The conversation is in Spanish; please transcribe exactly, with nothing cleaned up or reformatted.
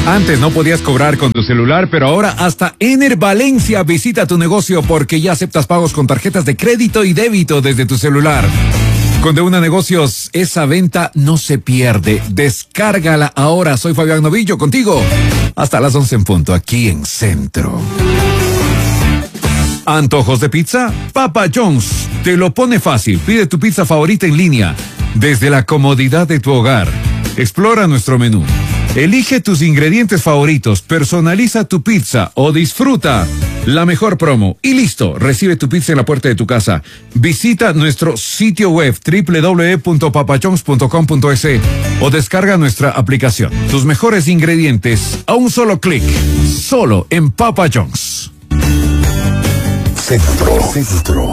Antes no podías cobrar con tu celular, pero ahora hasta Ener Valencia visita tu negocio porque ya aceptas pagos con tarjetas de crédito y débito desde tu celular. Con De Una Negocios, esa venta no se pierde. Descárgala ahora. Soy Fabián Novillo, contigo hasta las once en punto, aquí en Centro. ¿Antojos de pizza? Papa John's te lo pone fácil. Pide tu pizza favorita en línea desde la comodidad de tu hogar. Explora nuestro menú. Elige tus ingredientes favoritos, personaliza tu pizza o disfruta la mejor promo. Y listo, recibe tu pizza en la puerta de tu casa. Visita nuestro sitio web doble u doble u doble u punto papa john's punto com punto es o descarga nuestra aplicación. Tus mejores ingredientes a un solo clic, solo en Papa John's. Centro, Centro.